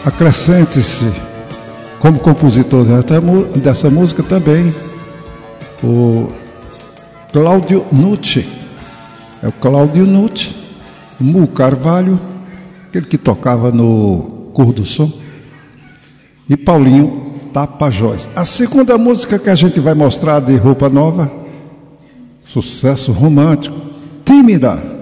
Acrescente-se como compositor dessa música também o Cláudio Nucci. É o Cláudio Nucci, Mu Carvalho, aquele que tocava no Cor do Som, e Paulinho Tapajós. A segunda música que a gente vai mostrar de Roupa Nova, sucesso romântico, Tímida.